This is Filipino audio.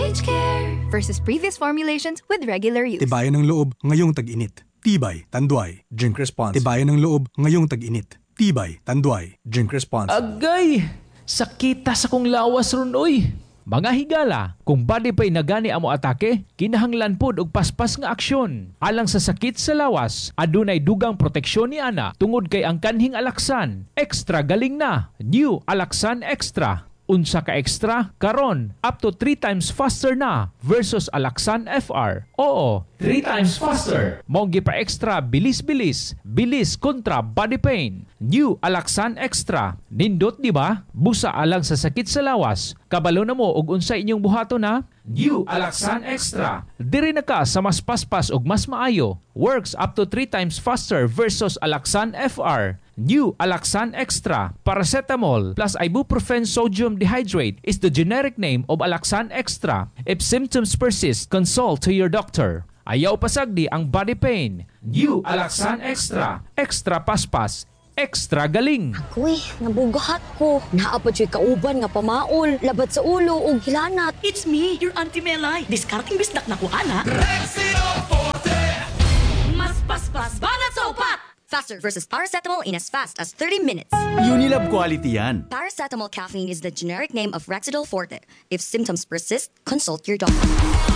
Sage Care versus previous formulations with regular use. Tibayan ng loob ngayong tag-init. Tibay, tanduay, drink responsible. Tibayan ng loob ngayong tag-init. Tibay, tanduay, drink responsible. Agay! Sakita sa kong lawas ron, oy! Mga higala, kung body pa'y nagani amo atake, kinahanglan pod og paspas nga aksyon. Alang sa sakit sa lawas, adunay dugang proteksyon ni ana tungod kay ang kanhing Alaxan. Extra galing na. New Alaxan Extra. Unsa ka extra? Karon, up to 3 times faster na versus Alaxan FR. Oo, 3 times faster. Monggi pa extra, bilis-bilis. Bilis kontra body pain. New Alaxan Extra. Nindot di ba? Busa alang sa sakit sa lawas. Kabalo na mo og unsa inyong buhato na? New Alaxan Extra. Diri na ka sa mas paspas og mas maayo. Works up to 3 times faster versus Alaxan FR. New Alaxan Extra. Paracetamol plus ibuprofen sodium dehydrate is the generic name of Alaxan Extra. If symptoms persist, consult to your doctor. Ayaw pasagdi ang body pain. New Alaxan Extra. Extra paspas. Extra galing. Uy, nabugahat ko. Naapad siya'y kauban nga pamaol, labat sa ulo o gilanat. It's me, your Auntie Melay. Discarding bisdak na ko, ana. Rexidol Forte! Mas paspas, banat sa upat! Faster versus paracetamol in as fast as 30 minutes. Unilab quality yan. Paracetamol caffeine is the generic name of Rexidol Forte. If symptoms persist, consult your doctor.